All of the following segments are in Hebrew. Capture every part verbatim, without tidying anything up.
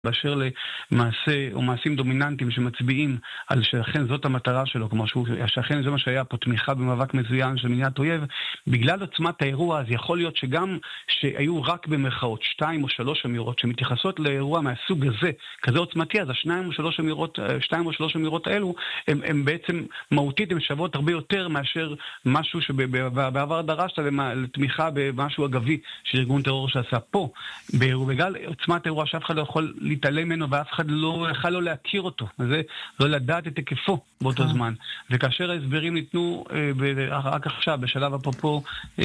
באשר למעשה או מעשים דומיננטיים שמצביעים על שאכן זאת המטרה שלו, כמו שאכן זה מה שהיה פה תמיכה במאבק מזוין של מדינת אויב, בגלל עוצמת האירוע אז יכול להיות שגם שהיו רק במרכאות שתיים או שלוש אמירות שמתייחסות לאירוע מהסוג הזה, כזה עוצמתי, אז השניים או שלוש אמירות, שתיים או שלוש אמירות האלו, הם, הם בעצם מהותית, הם שוות הרבה יותר מאשר משהו שבעבר דרשת לתמיכה במשהו אגבי של ארגון טרור שעשה פה. בגלל עוצמת האירוע שאף אחד לא יכול להתעלם ממנו ואף אחד לא יכול לא להכיר אותו, וזה לא לדעת את היקפו באותו זמן. וכאשר ההסברים ניתנו רק עכשיו, בשלב אפרופו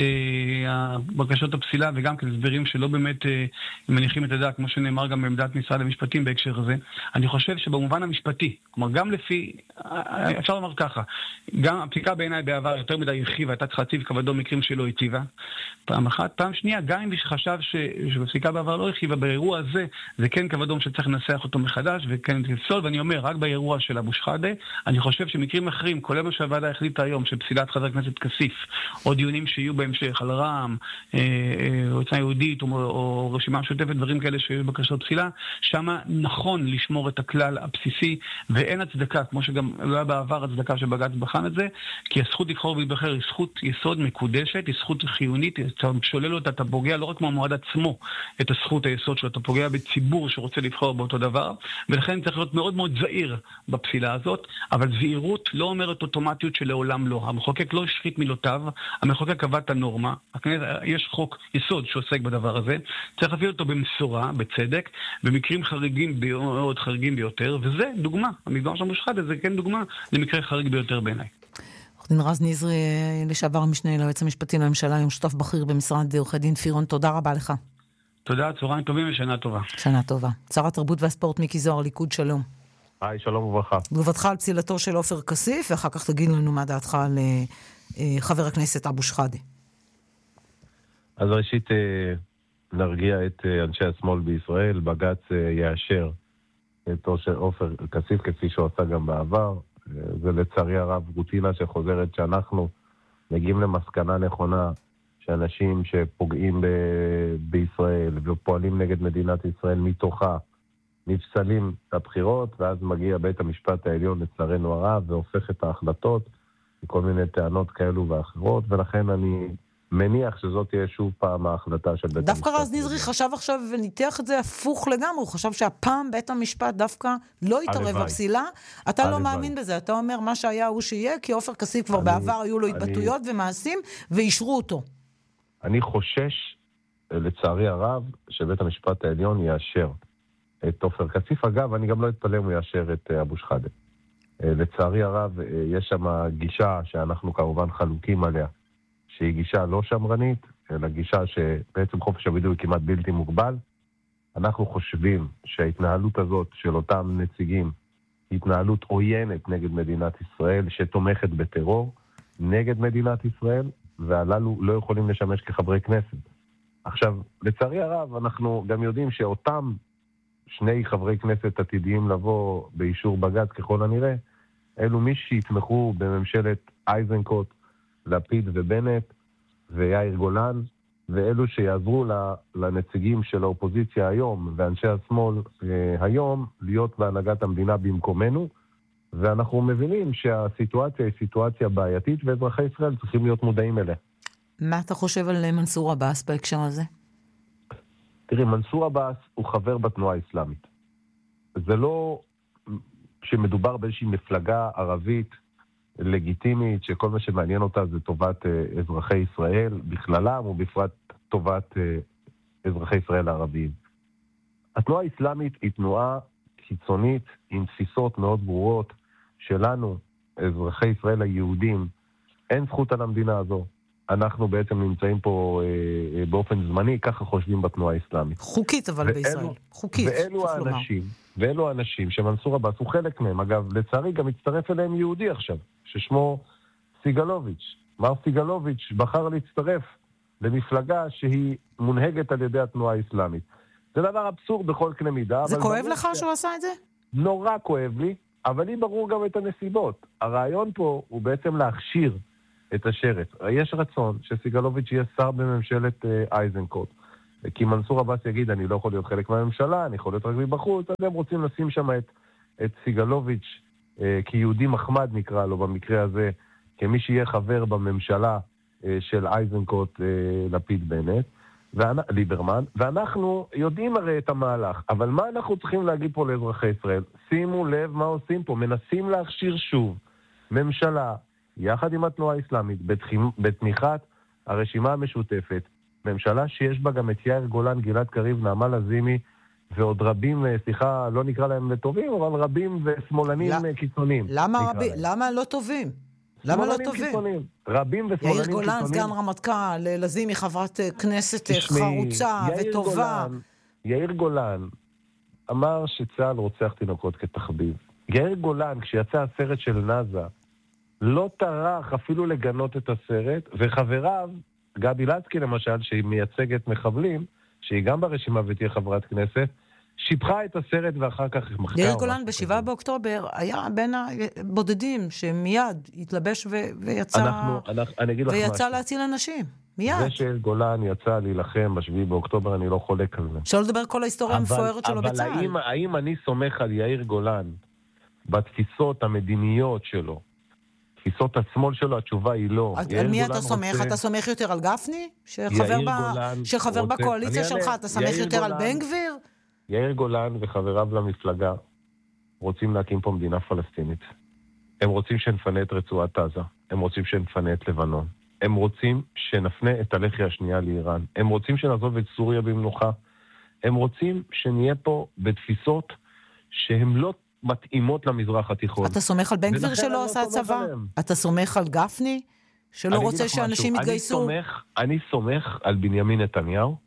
בקשות הפסילה, וגם כן הסברים שלא באמת מניחים את הדעת, כמו שנאמר גם בעמדת משרד המשפטים בהקשר הזה, אני חושב שבמובן המשפטי, כלומר גם לפי, אפשר לומר ככה, גם הפסיקה בעיניי בעבר יותר מדי הרחיבה, הייתה צריכה להציב כבדו מקרים שלא הציבה, פעם אחת, פעם שנייה, גם אם חשב שבפסיקה בעבר לא הרחיבה, באירוע הזה, זה כן כבדום שצריך לנסח אותו מחדש, וכן תפסול, ואני אומר, רק באירוע של אבו שחאדה, אני חושב שמקרים אחרים, כולל מה שהוועדה החליטה היום, שפסילת חבר הכנסת כסיף, או דיונים שיהיו בהמשך, על רע"מ, או עצה יהודית, או, או רשימה משותפת, דברים כאלה שיהיו בקשות פסילה, שמה נכון לשמור את הכלל הבסיסי, ואין הצדקה, כמו שגם לא היה בעבר הצדקה שבג"ץ בחן את זה, כי הזכות לבחור ולהיבחר היא זכות יסוד מקודשת, היא זכות חיונית, אתה שולל אותה, אתה פוגע לא רק מהמועד עצמו, את הזכות היסוד שלו, אתה פוגע בציבור שרוצה לבחור באותו דבר, ולכן צריך להיות מאוד מאוד זהיר בפסילה הזאת, אבל זהירות לא אומרת אוטומטיות שלעולם לא. המחוקק לא השחית מילותיו, המחוקק קבע את הנורמה, יש חוק יסוד שעוסק בדבר הזה, צריך להביא אותו במשורה, בצדק, במקרים חריגים מאוד חריגים ביותר, וזה דוגמה, המדבר של אבו שחאדה זה כן דוגמה למקרה חריג ביותר בעיניי. עורך דין רז נזרי, לשעבר המשנה ליועץ המשפטי לממשלה, היום שותף בכיר במשרד עורכי דין פירון, תודה רבה לך. תודה, צהריים טובים ושנה טובה. שנה טובה. שר התרבות והספורט מיקי זוהר, ליכוד, שלום. היי, שלום וברכה. תגובתך על פסילתו של עופר כסיף, ואחר כך תגיד לנו מה דעתך על חבר הכנסת אבו שחאדה. אז ראשית, נרגיע את אנשי השמאל בישראל, בג"ץ יאשר את עופר כסיף כפי שהוא עשה גם בעבר. זה לצערי הרב רוטינה שחוזרת שאנחנו מגיעים למסקנה נכונה שאנשים שפוגעים ב- בישראל ופועלים נגד מדינת ישראל מתוכה נפסלים את הבחירות, ואז מגיע בית המשפט העליון לצערנו הרב והופך את ההחלטות וכל מיני טענות כאלו ואחרות, ולכן אני מניח שזאת תהיה שוב פעם ההחלטה של בית המשפט. דווקא רז נזרי חשב עכשיו וניתח את זה הפוך לגמרי, הוא חשב שהפעם בית המשפט דווקא לא יתערב בפסילה. אתה לא מאמין בזה, אתה אומר מה שהיה הוא שיהיה, כי עופר כסיף כבר בעבר היו לו התבטאויות ומעשים ואישרו אותו. אני חושש, לצערי הרב, שבית המשפט העליון יאשר את עופר כסיף. אגב, אני גם לא אתפלא אם הוא יאשר את אבו שחאדה. לצערי הרב, יש שם גישה שאנחנו כמובן חלוקים עליה, שהיא גישה לא שמרנית, אלא גישה שבעצם חופש הביטוי כמעט בלתי מוגבל. אנחנו חושבים שההתנהלות הזאת של אותם נציגים היא התנהלות עוינת נגד מדינת ישראל, שתומכת בטרור נגד מדינת ישראל, והללו לא יכולים לשמש כחברי כנסת. עכשיו, לצערי הרב, אנחנו גם יודעים שאותם שני חברי כנסת עתידיים לבוא באישור בג"ץ ככל הנראה, אלו מי שיתמכו בממשלת אייזנקוט, לפיד ובנט ויאיר גולן, ואלו שיעזרו לנציגים של האופוזיציה היום ואנשי השמאל היום להיות בהנהגת המדינה במקומנו, ואנחנו מבינים שהסיטואציה היא סיטואציה בעייתית, ואזרחי ישראל צריכים להיות מודעים אליה. מה אתה חושב על מנסור עבאס בהקשר הזה? תראי, מנסור עבאס הוא חבר בתנועה האסלאמית. זה לא שמדובר באיזושהי מפלגה ערבית לגיטימית, שכל מה שמעניין אותה זה טובת אזרחי ישראל בכללם, ובפרט טובת אזרחי ישראל הערביים. התנועה האסלאמית היא תנועה קיצונית עם תפיסות מאוד ברורות שלנו, אזרחי ישראל היהודים, אין זכות על המדינה הזו. אנחנו בעצם נמצאים פה אה, באופן זמני, ככה חושבים בתנועה האסלאמית. חוקית אבל ואלו, בישראל. חוקית. ואלו האנשים, ואלו האנשים שמנסור עבאס הוא חלק מהם. אגב, לצערי גם הצטרף אליהם יהודי עכשיו, ששמו סיגלוביץ'. מר סיגלוביץ' בחר להצטרף למפלגה שהיא מונהגת על ידי התנועה האסלאמית. זה דבר אבסורד בכל קנה מידה. זה כואב לך שהוא עשה את זה? נורא כואב לי, אבל לי ברור גם את הנסיבות. הרעיון פה הוא בעצם להכשיר את השרץ. יש רצון שסיגלוביץ' יהיה שר בממשלת אייזנקוט, כי מנסור עבאס יגיד, אני לא יכול להיות חלק מהממשלה, אני יכול להיות רק מבחוץ, אז הם רוצים לשים שם את, את סיגלוביץ' אה, כיהודי מחמד נקרא לו במקרה הזה, כמי שיהיה חבר בממשלה אה, של אייזנקוט אה, לפיד בנט, ואנ- ליברמן, ואנחנו יודעים הרי את המהלך, אבל מה אנחנו צריכים להגיד פה לאזרחי ישראל? שימו לב מה עושים פה, מנסים להכשיר שוב ממשלה, יחד עם התנועה האסלאמית, בתמיכת הרשימה המשותפת, ממשלה שיש בה גם את יאיר גולן, גלעד קריב, נעמה לזימי, ועוד רבים, סליחה, לא נקרא להם לטובים, אבל רבים ושמאלנים לא, קיצוניים. למה, רבי, למה לא טובים? למה לא טובים? קיצוניים. רבים ושמאלנים קיצוניים. יאיר גולן, סגן רמטכ"ל, לזימי, חברת כנסת תשמי, חרוצה יאיר וטובה. גולן, יאיר גולן אמר שצה"ל רוצח תינוקות כתחביב. יאיר גולן, כשיצא הסרט של נאזה, לא טרח אפילו לגנות את הסרט, וחבריו, גבי לצקי למשל, שהיא מייצגת מחבלים, שהיא גם ברשימה ותהיה חברת כנסת, שיבחה את הסרט ואחר כך מחקה. יאיר גולן בשבעה באוקטובר היה בין הבודדים שמיד התלבש ויצא, אנחנו, אנחנו, אני אגיד לך ויצא להציל אנשים. מיד. זה שיאיר גולן יצא להילחם בשביעי באוקטובר, אני לא חולק על זה. אפשר לדבר כל ההיסטוריה המפוארת שלו בצה"ל. אבל האם, האם אני סומך על יאיר גולן בתפיסות המדיניות שלו, תפיסות השמאל שלו, התשובה היא לא. על מי אתה סומך? רוצה... אתה סומך יותר על גפני? שחבר, ב... שחבר רוצה... בקואליציה שלך, אתה סומך יותר גולן, על בן גביר? יאיר גולן וחבריו למפלגה רוצים להקים פה מדינה פלסטינית. הם רוצים שנפנה את רצועת עזה. הם רוצים שנפנה את לבנון. הם רוצים שנפנה את הלחי השנייה לאיראן. הם רוצים שנעזוב את סוריה במנוחה. הם רוצים שנהיה פה בתפיסות שהן לא מתאימות למזרח התיכון. אתה סומך על בן גביר שלא עשה צבא? אתה סומך על גפני שלא רוצה שאנשים יתגייסו? אני סומך, אני סומך על בנימין נתניהו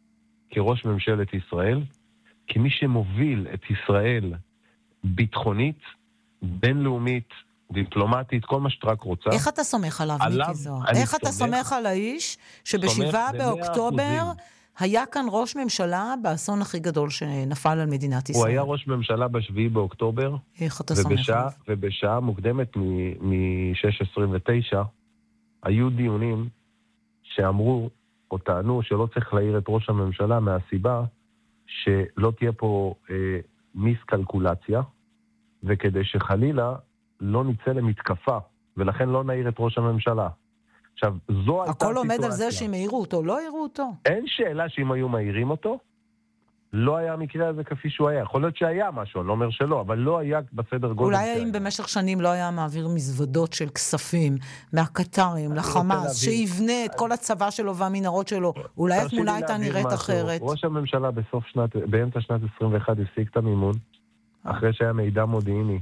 כראש ממשלת ישראל, כמי שמוביל את ישראל ביטחונית, בינלאומית, דיפלומטית, כל מה שרק רוצה. איך אתה סומך עליו, מיקי זוהר? איך אתה סומך על האיש שבשבעה באוקטובר היה כאן ראש ממשלה באסון הכי גדול שנפל על מדינת ישראל? הוא היה ראש ממשלה בשביעי באוקטובר. איך אתה סומך עליו? ובשעה מוקדמת מ-שש עשרים ותשע היו דיונים שאמרו או טענו שלא צריך להעיר את ראש הממשלה מהסיבה שלא תהיה פה אה, מיסקלקולציה, וכדי שחלילה לא נצא למתקפה, ולכן לא נעיר את ראש הממשלה. עכשיו, זו הייתה הסיטואציה. הכל עומד על זה שהם העירו אותו, לא העירו אותו. אין שאלה שאם היו מעירים אותו, לא היה המקרה הזה כפי שהוא היה. יכול להיות שהיה משהו, אני לא אומר שלא, אבל לא היה בסדר גודל. אולי אם במשך שנים לא היה מעביר מזוודות של כספים מהקטרים לחמאס, שיבנה את כל הצבא שלו והמנהרות שלו, אולי התמונה הייתה נראית אחרת. ראש הממשלה בסוף שנת, באמצע שנת עשרים ואחת השיג את המימון, אחרי שהיה מידע מודיעיני,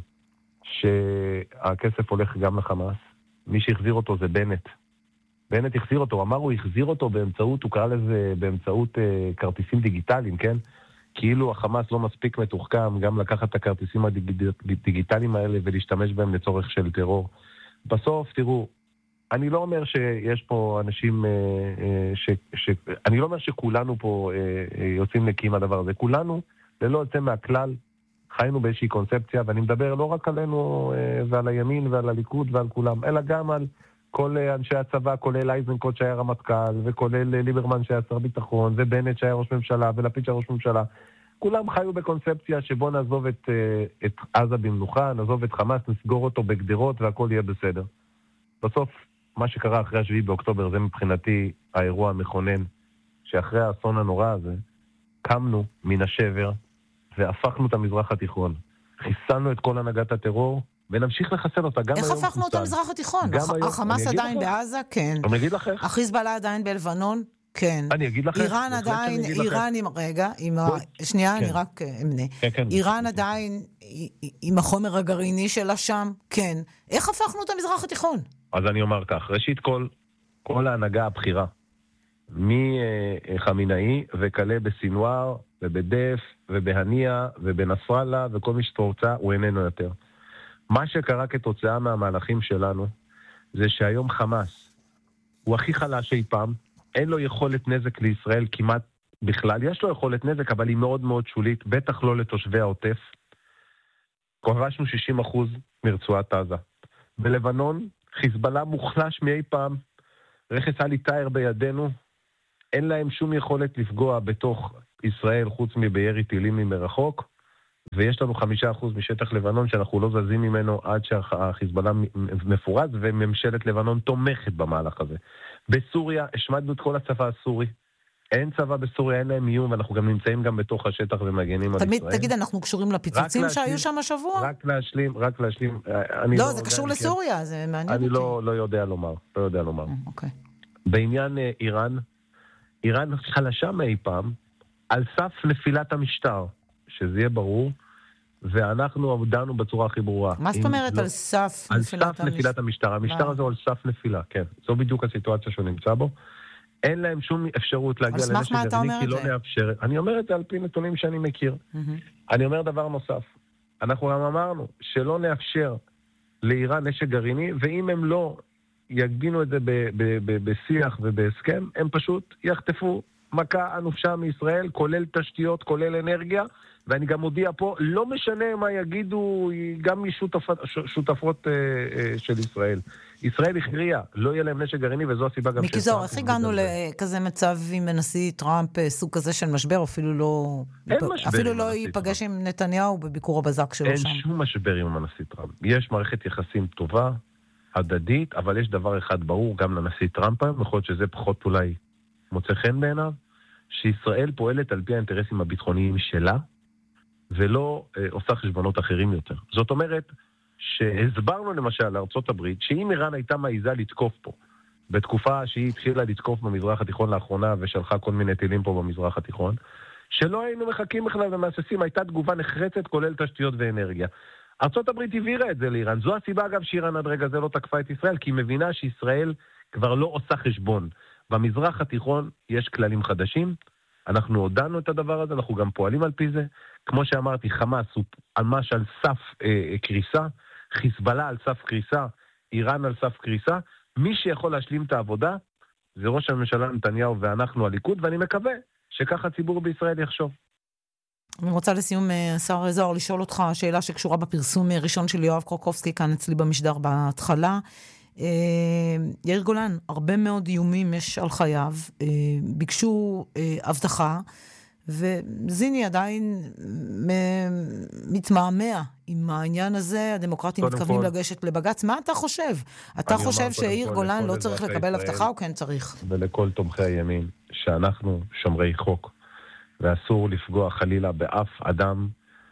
שהכסף הולך גם לחמאס. מי שהחזיר אותו זה בנט. בנט החזיר אותו, הוא אמר הוא החזיר אותו באמצעות, הוא קרא לזה באמצעות אה, כרטיסים דיגיטליים, כן? כאילו החמאס לא מספיק מתוחכם גם לקחת את הכרטיסים הדיגיטליים האלה ולהשתמש בהם לצורך של טרור. בסוף, תראו, אני לא אומר שיש פה אנשים, אה, אה, ש, ש, אני לא אומר שכולנו פה אה, אה, יוצאים נקיים הדבר הזה. כולנו, ללא יוצא מהכלל, חיינו באיזושהי קונספציה, ואני מדבר לא רק עלינו אה, ועל הימין ועל הליכוד ועל כולם, אלא גם על כל אנשי הצבא, כולל אייזנקוט שהיה רמטכ"ל, וכולל ליברמן שהיה שר ביטחון, ובנט שהיה ראש ממשלה, ולפיד שהיה ראש ממשלה. כולם חיו בקונספציה שבוא נעזוב את, את עזה במנוחה, נעזוב את חמאס, נסגור אותו בגדרות והכל יהיה בסדר. בסוף, מה שקרה אחרי השביעי באוקטובר, זה מבחינתי האירוע המכונן, שאחרי האסון הנורא הזה, קמנו מן השבר, והפכנו את המזרח התיכון. חיסלנו את כל הנהגת הטרור, ונמשיך לחסל אותה גם היום. איך הפכנו את המזרח התיכון? החמאס עדיין בעזה? כן. אני אגיד לך איך. החיזבאללה עדיין בלבנון? כן. אני אגיד לך איך. איראן עדיין, איראן עם, רגע, שנייה, אני רק אמנה. איראן עדיין עם החומר הגרעיני שלה שם? כן. איך הפכנו את המזרח התיכון? אז אני אומר כך, ראשית כל, כל ההנהגה הבכירה, מחמינאי וכלה בסינואר ובדף ובהניה ובנסראללה וכל מי שתורצה, הוא איננו יותר. מה שקרה כתוצאה מהמהלכים שלנו, זה שהיום חמאס הוא הכי חלש אי פעם, אין לו יכולת נזק לישראל כמעט בכלל, יש לו יכולת נזק, אבל היא מאוד מאוד שולית, בטח לא לתושבי העוטף. כובשנו שישים אחוז מרצועת עזה. בלבנון, חיזבאללה מוחלש מאי פעם, רכס עלי טאייר בידינו, אין להם שום יכולת לפגוע בתוך ישראל חוץ מבירי טילים ממרחוק, ויש לנו חמישה אחוז משטח לבנון שאנחנו לא זזים ממנו עד שהחיזבאללה מפורז, וממשלת לבנון תומכת במהלך הזה. בסוריה השמדנו את כל הצבא הסורי. אין צבא בסוריה, אין להם איום, ואנחנו גם נמצאים גם בתוך השטח ומגנים על ישראל. תגיד, אנחנו קשורים לפיצוצים שהיו שם השבוע? רק להשלים, רק להשלים. לא, זה קשור לסוריה, זה מעניין אותי. אני לא יודע לומר, לא יודע לומר. אוקיי. בעניין איראן, איראן חלשה מאי פעם, על סף נפילת המשטר, שזה יהיה ברור, ואנחנו עבדנו בצורה הכי ברורה. מה זאת אומרת על סף נפילת המשטר? המשטר הזה הוא על סף נפילה, כן. זו בדיוק הסיטואציה שהוא נמצא בו. אין להם שום אפשרות להגיע לנשק גרעיני, כי לא נאפשר. אני אומר את זה על פי נתונים שאני מכיר. אני אומר דבר נוסף. אנחנו גם אמרנו שלא נאפשר לאיראן נשק גרעיני, ואם הם לא יגבינו את זה בשיח ובהסכם, הם פשוט יחטפו מכה אנושה מישראל, כולל תשתיות, כולל אנרגיה, ואני גם מודיע פה, לא משנה מה יגידו גם משותפות שותפות, אה, אה, של ישראל. ישראל הכריעה, לא יהיה להם נשק גרעיני, וזו הסיבה גם... מיקי זוהר, איך הגענו לכזה מצב עם הנשיא טראמפ, סוג כזה של משבר, אפילו לא... אפילו לא ייפגש עם נתניהו בביקור הבזק שלו שם. אין שום משבר עם הנשיא טראמפ. יש מערכת יחסים טובה, הדדית, אבל יש דבר אחד ברור, גם לנשיא טראמפ, יכול להיות שזה פחות אולי מוצא חן בעיניו, שישראל פועלת על פי האינטרסים הביטחוניים שלה, ולא אה, עושה חשבונות אחרים יותר. זאת אומרת, שהסברנו למשל לארצות הברית, שאם איראן הייתה מעיזה לתקוף פה, בתקופה שהיא התחילה לתקוף במזרח התיכון לאחרונה, ושלחה כל מיני טילים פה במזרח התיכון, שלא היינו מחכים בכלל ומאססים, הייתה תגובה נחרצת, כולל תשתיות ואנרגיה. ארצות הברית הבהירה את זה לאיראן. זו הסיבה אגב שאיראן עד רגע זה לא תקפה את ישראל, כי היא מבינה שישראל כבר לא עושה חשבון. במזרח התיכון יש כללים חדשים, אנחנו הודענו את הדבר הזה, אנחנו גם פועלים על פי זה. כמו שאמרתי, חמאס הוא ממש על סף אה, קריסה, חיזבאללה על סף קריסה, איראן על סף קריסה. מי שיכול להשלים את העבודה זה ראש הממשלה נתניהו ואנחנו הליכוד, ואני מקווה שככה הציבור בישראל יחשוב. אני רוצה לסיום, השר זוהר, לשאול אותך שאלה שקשורה בפרסום ראשון של יואב קרקובסקי כאן אצלי במשדר בהתחלה. יאיר גולן, הרבה מאוד איומים יש על חייו, ביקשו הבטחה, וזיני עדיין מתמהמה עם העניין הזה, הדמוקרטים מתכוונים לגשת לבגץ. מה אתה חושב? אתה חושב שיאיר גולן לא צריך לקבל הבטחה או כן צריך? ולכל תומכי הימין, שאנחנו שומרי חוק, ואסור לפגוע חלילה באף אדם,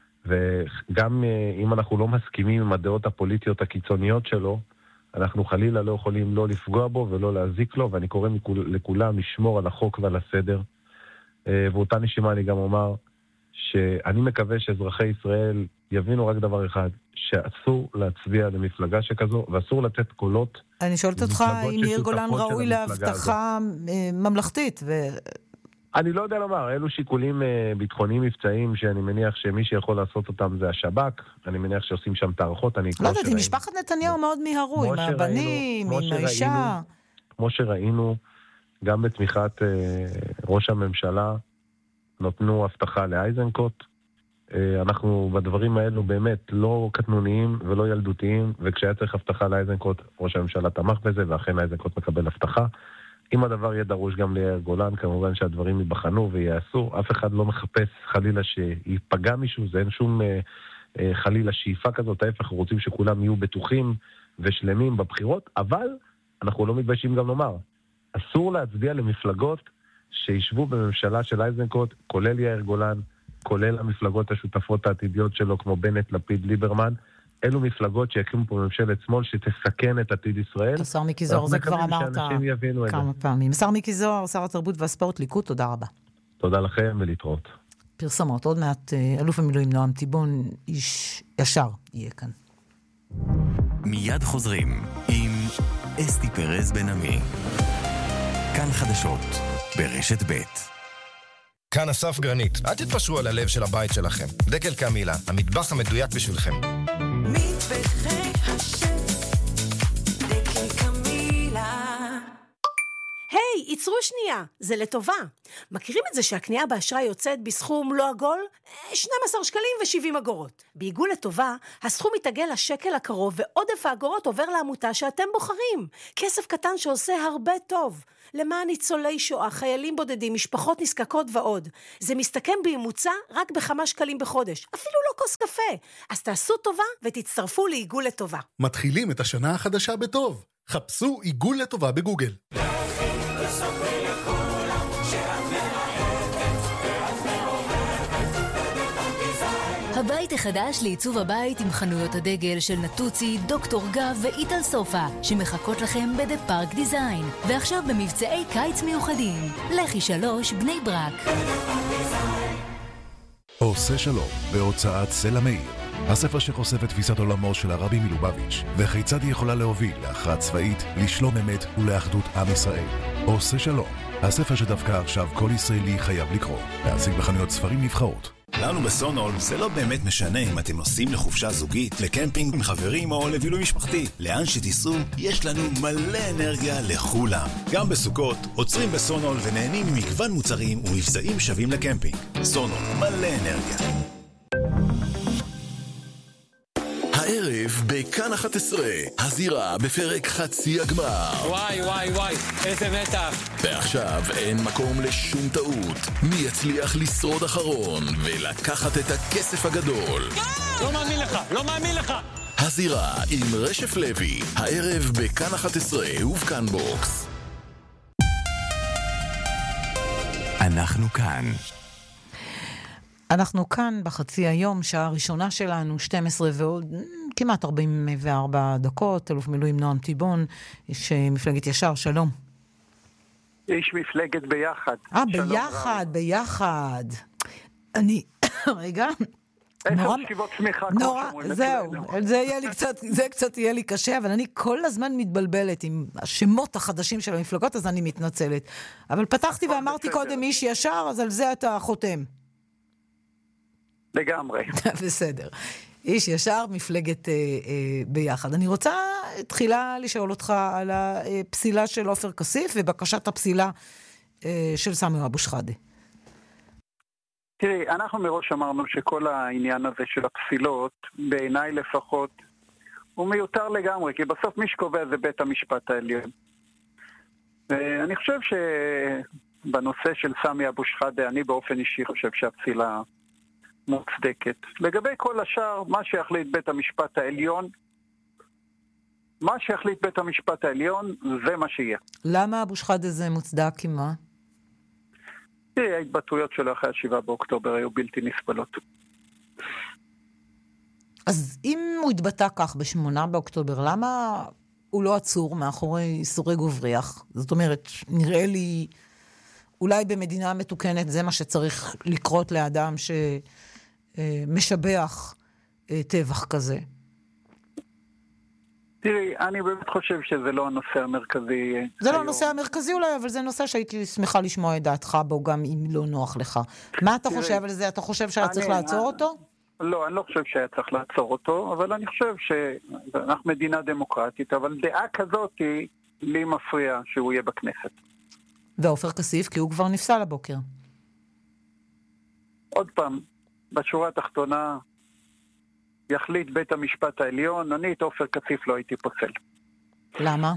וגם אם אנחנו לא מסכימים עם הדעות הפוליטיות הקיצוניות שלו, אנחנו חלילה לא יכולים לא לפגוע בו ולא להזיק לו, ואני קורא לכולם לשמור על החוק ועל הסדר. ואותה נשימה אני גם אומר שאני מקווה שאזרחי ישראל יבינו רק דבר אחד, שאסור להצביע למפלגה שכזו, ואסור לתת קולות. אני שואלת אותך אם יאיר גולן ראוי להבטחה ממלכתית. ו... אני לא יודע לומר, אלו שיקולים ביטחוניים מבצעיים שאני מניח שמי שיכול לעשות אותם זה השב"כ, אני מניח שעושים שם תערכות. לא יודעת, עם משפחת נתניהו מאוד מיהרו, עם הבנים, עם האישה. כמו שראינו, גם בתמיכת ראש הממשלה נותנו הבטחה לאייזנקוט. אנחנו בדברים האלו באמת לא קטנוניים ולא ילדותיים, וכשהיה צריך הבטחה לאייזנקוט, ראש הממשלה תמך בזה, ואכן אייזנקוט מקבל הבטחה. אם הדבר יהיה דרוש גם ליאיר גולן, כמובן שהדברים ייבחנו ויעשו. אף אחד לא מחפש חלילה שיפגע מישהו, זה אין שום אה, אה, חלילה שאיפה כזאת, ההפך, רוצים שכולם יהיו בטוחים ושלמים בבחירות, אבל אנחנו לא מתביישים גם לומר, אסור להצביע למפלגות שישבו בממשלה של אייזנקוט, כולל יאיר גולן, כולל המפלגות השותפות העתידיות שלו, כמו בנט, לפיד, ליברמן, אלו מפלגות שיקימו פה ממשלת שמאל שתסכן את עתיד ישראל. השר מיקי זוהר, זה כבר אמרת כמה פעמים. השר מיקי זוהר, שר התרבות והספורט, ליכוד, תודה רבה. תודה לכם ולהתראות. פרסמות, עוד מעט אלוף המילואים נועם תיבון, איש ישר יהיה כאן. מיד חוזרים עם אסתי פרז בן עמי. כאן חדשות ברשת ב'. כאן אסף גרנית. אל תתפשרו על הלב של הבית שלכם. דקל קמילה, המטבח המדויק בשבילכם. מטבחי השם, דקל קמילה. היי, היי, ייצרו שנייה, זה לטובה. מכירים את זה שהקנייה באשראי יוצאת בסכום לא עגול? שנים עשר שקלים ו-שבעים אגורות. בעיגול לטובה, הסכום מתעגל לשקל הקרוב, ועודף האגורות עובר לעמותה שאתם בוחרים. כסף קטן שעושה הרבה טוב. למען ניצולי שואה, חיילים בודדים, משפחות נזקקות ועוד. זה מסתכם בממוצע רק בכמה שקלים בחודש. אפילו לא כוס קפה. אז תעשו טובה ותצטרפו לעיגול לטובה. מתחילים את השנה החדשה בטוב. חפשו עיגול לטובה בגוגל. הבית החדש לעיצוב הבית עם חנויות הדגל של נטוצי, דוקטור גב ואיטל סופה, שמחכות לכם בדה פארק דיזיין. ועכשיו במבצעי קיץ מיוחדים. לכי שלוש בני ברק. עושה שלום בהוצאת סלע מאיר. הספר שחושף את תפיסת עולמו של הרבי מלובביץ' וכיצד היא יכולה להוביל להכרעה צבאית, לשלום אמת ולאחדות עם ישראל. עושה שלום, הספר שדווקא עכשיו כל ישראלי חייב לקרוא. להשיג בחנויות ספרים נבחרות. לנו בסונול זה לא באמת משנה אם אתם נוסעים לחופשה זוגית, לקמפינג עם חברים או לבילוי משפחתי. לאן שתיסעו, יש לנו מלא אנרגיה לכולם. גם בסוכות, עוצרים בסונול ונהנים ממגוון מוצרים ומבצעים שווים לקמפינג. סונול, מלא אנרגיה. הערב בכאן אחת עשרה, הזירה בפרק חצי הגמר. וואי וואי וואי, איזה מתח. ועכשיו אין מקום לשום טעות. מי יצליח לשרוד אחרון ולקחת את הכסף הגדול? לא מאמין לך, לא מאמין לך. הזירה עם רשף לוי, הערב בכאן אחת עשרה ובכאן בוקס. אנחנו כאן. אנחנו כאן בחצי היום, שעה ראשונה שלנו, שתים עשרה ועוד כמעט ארבעים וארבע דקות, אלוף מילואים נועם תיבון, איש מפלגת ישר, שלום. איש מפלגת ביחד. אה, ביחד, רב. ביחד. אני, רגע. איפה שכיבות צמיחה, כמו שאומרים. זהו, זה יהיה לי קצת, זה קצת יהיה לי קשה, אבל אני כל הזמן מתבלבלת עם השמות החדשים של המפלגות, אז אני מתנצלת. אבל פתחתי ואמרתי קודם איש ישר, אז על זה אתה חותם. לגמרי. בסדר. איש ישר, מפלגת אה, אה, ביחד. אני רוצה תחילה לשאול אותך על הפסילה של עופר כסיף ובקשת הפסילה אה, של סמי אבו שחאדה. תראי, אנחנו מראש אמרנו שכל העניין הזה של הפסילות, בעיניי לפחות, הוא מיותר לגמרי, כי בסוף מי שקובע זה בית המשפט העליון. ואני חושב שבנושא של סמי אבו שחאדה, אני באופן אישי חושב שהפסילה מוצדקת. לגבי כל השאר, מה שיחליט בית המשפט העליון, מה שיחליט בית המשפט העליון, זה מה שיהיה. למה אבו שחאדה זה מוצדק עם מה? ההתבטאויות שלו אחרי השבעה באוקטובר היו בלתי נסבלות. אז אם הוא התבטא כך בשמונה באוקטובר, למה הוא לא עצור מאחורי סורג ובריח? זאת אומרת, נראה לי, אולי במדינה מתוקנת זה מה שצריך לקרות לאדם שמשבח טבח כזה. תראי, אני באמת חושב שזה לא הנושא המרכזי. זה לא הנושא המרכזי אולי, אבל זה נושא שהייתי שמחה לשמוע את דעתך בו, גם אם לא נוח לך. מה אתה חושב על זה? אתה חושב שהיה צריך לעצור אותו? לא, אני לא חושב שהיה צריך לעצור אותו, אבל אני חושב שאנחנו מדינה דמוקרטית, אבל דעה כזאת היא לי מפריע שהוא יהיה בכנסת. ועופר כסיף, כי הוא כבר נפסל הבוקר. עוד פעם, בשורה התחתונה יחליט בית המשפט העליון, אני את עופר כסיף לא הייתי פוסל. למה?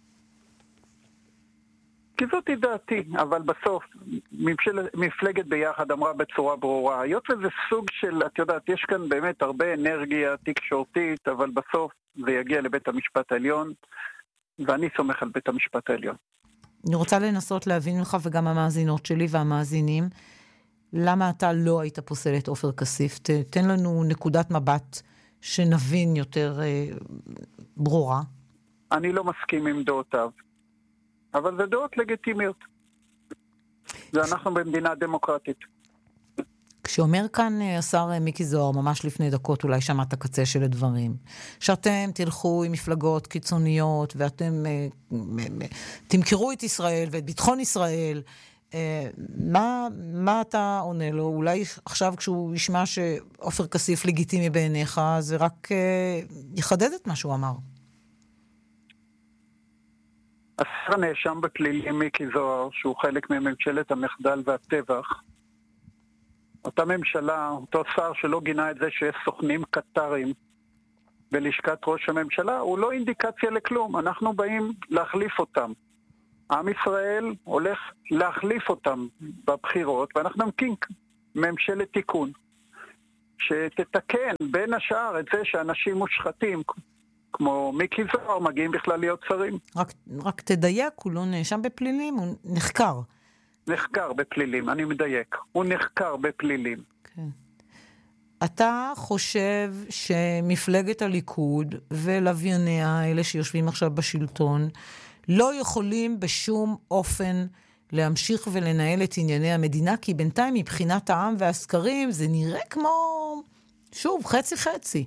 כי זאת דעתי, אבל בסוף מפל... מפלגת ביחד אמרה בצורה ברורה, היות וזה סוג של, את יודעת, יש כאן באמת הרבה אנרגיה תקשורתית, אבל בסוף זה יגיע לבית המשפט העליון, ואני סומך על בית המשפט העליון. אני רוצה לנסות להבין לך וגם המאזינות שלי והמאזינים, למה אתה לא היית פוסל את עופר כסיף? תן לנו נקודת מבט שנבין יותר אה, ברורה. אני לא מסכים עם דעותיו, אבל זה דעות לגיטימיות. ואנחנו במדינה דמוקרטית. כשאומר כאן השר מיקי זוהר, ממש לפני דקות, אולי שמעת קצה של הדברים, שאתם תלכו עם מפלגות קיצוניות, ואתם אה, תמכרו את ישראל ואת ביטחון ישראל, מה, מה אתה עונה לו? אולי עכשיו כשהוא ישמע שעופר כסיף לגיטימי בעיניך, זה רק יחדד את מה שהוא אמר. השר הנאשם בפלילים מיקי זוהר, שהוא חלק מממשלת המחדל והטבח, אותה ממשלה, אותו שר שלא גינה את זה שיש סוכנים קטרים בלשכת ראש הממשלה, הוא לא אינדיקציה לכלום. אנחנו באים להחליף אותם. עם ישראל הולך להחליף אותם בבחירות, ואנחנו נקים ממשלת תיקון, שתתקן בין השאר את זה שאנשים מושחתים, כמו מיקי זוהר, מגיעים בכלל להיות שרים. רק, רק תדייק, הוא לא נאשם בפלילים, הוא נחקר. נחקר בפלילים, אני מדייק. הוא נחקר בפלילים. כן. אתה חושב שמפלגת הליכוד ולווייניה, אלה שיושבים עכשיו בשלטון, לא יכולים בשום אופן להמשיך ולנהל את ענייני המדינה, כי בינתיים מבחינת העם והסקרים זה נראה כמו, שוב, חצי חצי.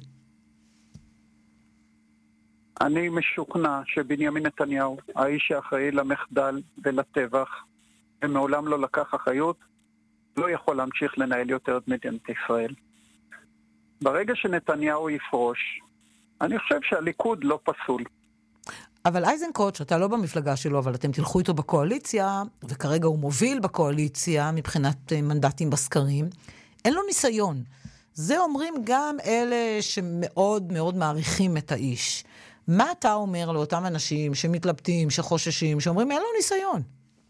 אני משוכנע שבנימין נתניהו, האיש האחראי למחדל ולטבח, ומעולם לא לקח אחריות, לא יכול להמשיך לנהל יותר את מדינת ישראל. ברגע שנתניהו יפרוש, אני חושב שהליכוד לא פסול. אבל אייזנקוט, שאתה לא במפלגה שלו, אבל אתם תלכו איתו בקואליציה, וכרגע הוא מוביל בקואליציה מבחינת מנדטים בסקרים, אין לו ניסיון. זה אומרים גם אלה שמאוד מאוד מעריכים את האיש. מה אתה אומר לאותם אנשים שמתלבטים, שחוששים, שאומרים אין לו ניסיון?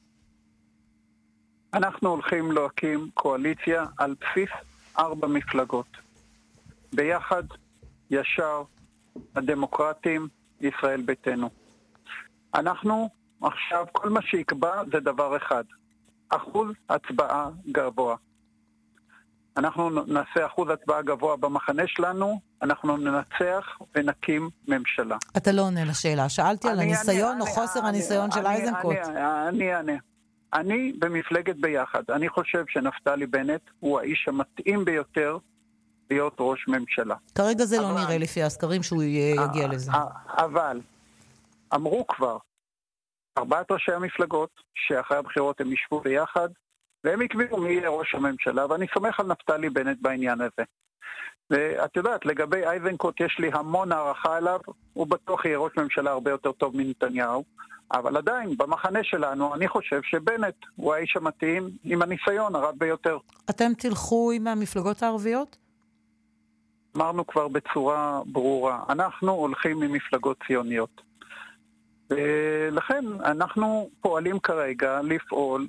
אנחנו הולכים להקים קואליציה על בסיס ארבע מפלגות. ביחד, ישר, הדמוקרטים, ישראל ביתנו. אנחנו עכשיו, כל מה שיקבע זה דבר אחד. אחוז הצבעה גבוה. אנחנו נעשה אחוז הצבעה גבוה במחנה שלנו, אנחנו ננצח ונקים ממשלה. אתה לא עונה לשאלה. שאלתי על הניסיון או חוסר הניסיון של אייזנקוט. אני אענה. אני במפלגת ביחד. אני חושב שנפתלי בנט הוא האיש המתאים ביותר להיות ראש ממשלה. כרגע זה לא נראה לפי הסקרים שהוא יגיע לזה. אבל אמרו כבר ארבעת ראשי המפלגות שאחרי הבחירות הם ישבו ביחד, והם יקביעו מי יהיה ראש הממשלה, ואני סומך על נפתלי בנט בעניין הזה. ואת יודעת, לגבי אייזנקוט יש לי המון הערכה עליו, הוא בטוח יהיה ראש ממשלה הרבה יותר טוב מנתניהו, אבל עדיין, במחנה שלנו, אני חושב שבנט הוא האיש המתאים עם הניסיון הרב ביותר. אתם תלכו עם המפלגות הערביות? אמרנו כבר בצורה ברורה, אנחנו הולכים עם מפלגות ציוניות. ולכן אנחנו פועלים כרגע לפעול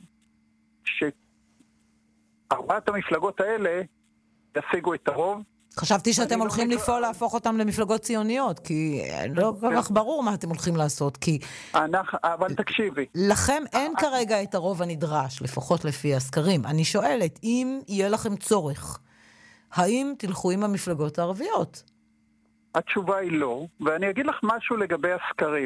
שארבעת המפלגות האלה ישיגו את הרוב. חשבתי שאתם הולכים לא לפעול להפוך אותם למפלגות ציוניות, כי לא כל כך ברור מה אתם הולכים לעשות, כי... אנחנו, אבל תקשיבי. לכם אין כרגע את הרוב הנדרש, לפחות לפי הסקרים. אני שואלת, אם יהיה לכם צורך, האם תלכו עם המפלגות הערביות? התשובה היא לא, ואני אגיד לך משהו לגבי הסקרים.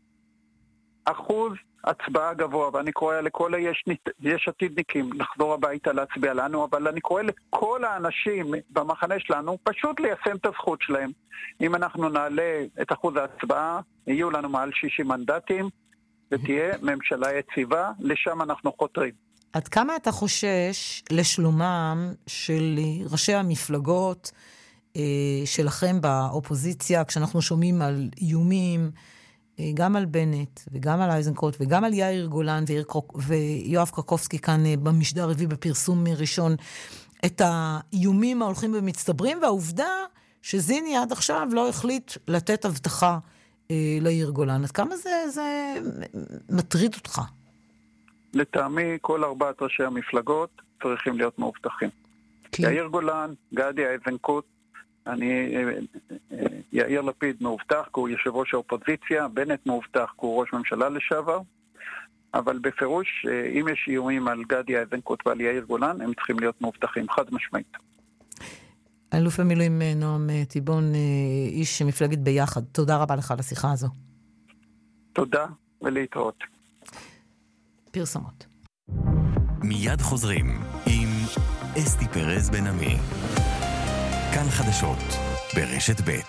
אחוז הצבעה גבוה, ואני קורא לכל היש יש עתידניקים לחזור הביתה להצביע לנו, אבל אני קורא לכל האנשים במחנה שלנו פשוט ליישם את הזכות שלהם. אם אנחנו נעלה את אחוז ההצבעה, יהיו לנו מעל שישים מנדטים, ותהיה ממשלה יציבה, לשם אנחנו חותרים. עד כמה אתה חושש לשלומם של ראשי המפלגות אה, שלכם באופוזיציה, כשאנחנו שומעים על איומים, אה, גם על בנט וגם על אייזנקוט וגם על יאיר גולן ויואב קרקובסקי כאן אה, במשדר הביא בפרסום ראשון את האיומים ההולכים ומצטברים, והעובדה שזיני עד עכשיו לא החליט לתת הבטחה אה, ליאיר גולן. עד כמה זה, זה מטריד אותך? לטעמי, כל ארבעת ראשי המפלגות צריכים להיות מאובטחים. יאיר גולן, גדי איזנקוט, אני, יאיר לפיד מאובטח, כי הוא יושב ראש האופוזיציה, בנט מאובטח, כי הוא ראש ממשלה לשעבר, אבל בפירוש, אם יש איומים על גדי איזנקוט ועל יאיר גולן, הם צריכים להיות מאובטחים, חד משמעית. אלוף המילואים נועם טיבון, איש מפלגת ביחד, תודה רבה לך על השיחה הזו. תודה ולהתראות. פרסומות. מיד חוזרים עם אסתי פרז בן עמי. כאן חדשות ברשת ב'.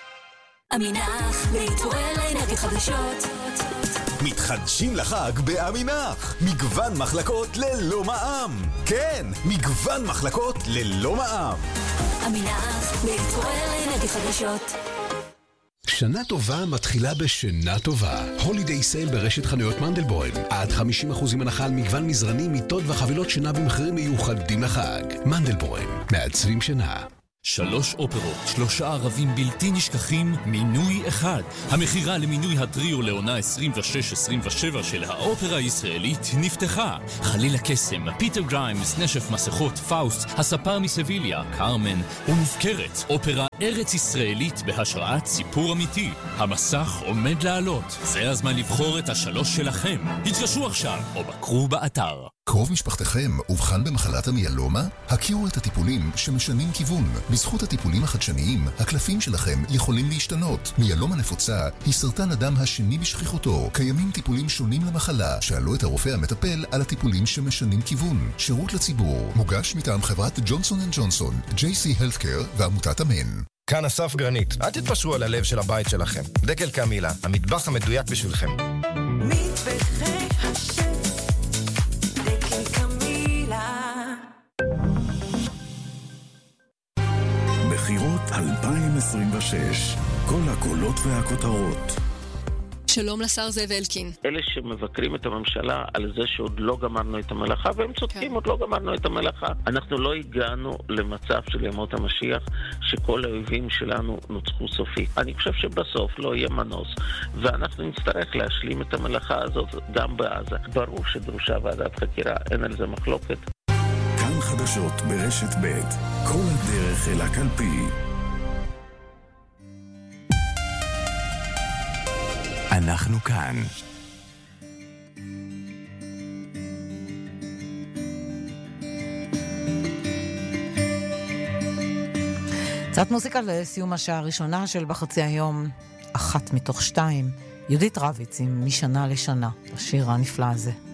אמינח, להתעורר לאנרגיות חדשות. מתחדשים לחג באמינח. מגוון מחלקות ללא מע"מ. כן, מגוון מחלקות ללא מע"מ. אמינח, להתעורר לאנרגיות חדשות. שנה טובה מתחילה בשינה טובה. הולידיי סייל ברשת חנויות מנדלבוים. עד חמישים אחוז הנחה על מגוון מזרנים, מיטות וחבילות שינה במחירים מיוחדים לחג. מנדלבוים, מעצבים שינה. שלוש אופרות, שלושה ערבים בלתי נשכחים, מינוי אחד. המחירה למינוי הטריו לעונה עשרים ושש עשרים ושבע של האופרה הישראלית נפתחה. חליל הקסם, פיטר גריימס, נשף מסכות, פאוסט, הספר מסביליה, קרמן ומופקרת. אופרה ארץ ישראלית בהשראת סיפור אמיתי. המסך עומד לעלות. זה הזמן לבחור את השלוש שלכם. התקשרו עכשיו או בקרו באתר. קרוב משפחתכם אובחן במחלת המיאלומה? הכירו את הטיפולים שמשנים כיוון. בזכות הטיפולים החדשניים, הקלפים שלכם יכולים להשתנות. מיאלומה נפוצה היא סרטן הדם השני בשכיחותו. קיימים טיפולים שונים למחלה. שאלו את הרופא המטפל על הטיפולים שמשנים כיוון. שירות לציבור, מוגש מטעם חברת ג'ונסון אנד ג'ונסון, ג'יי סי Healthcare ועמותת אמן. כאן אסף גרנית, אל תתפשרו על הלב של הבית שלכם. דקל קמילה, המטבח המדויק בשבילכם. מטבחי השף, דקל קמילה. בחירות אלפיים עשרים ושש, כל הקולות והכותרות. שלום לשר זאב אלקין. אלה שמבקרים את הממשלה על זה שעוד לא גמרנו את המלאכה, והם צודקים, עוד לא גמרנו את המלאכה. אנחנו לא הגענו למצב של ימות המשיח, שכל האויבים שלנו נוצחו סופית. אני חושב שבסוף לא יהיה מנוס, ואנחנו נצטרך להשלים את המלאכה הזאת גם בעזה. ברור שדרושה ועדת חקירה, אין על זה מחלוקת. כאן חדשות ברשת ב', כל הדרך אל הקלפי. אנחנו כאן. קצת מוזיקה לסיום השעה הראשונה של בחצי היום, אחת מתוך שתיים, יהודית רביץ עם משנה לשנה, השיר הנפלא הזה.